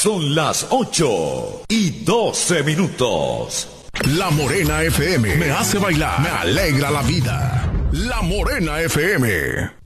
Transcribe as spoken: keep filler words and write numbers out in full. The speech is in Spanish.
Son las ocho y doce minutos. La Morena F M me hace bailar, me alegra la vida. La Morena F M.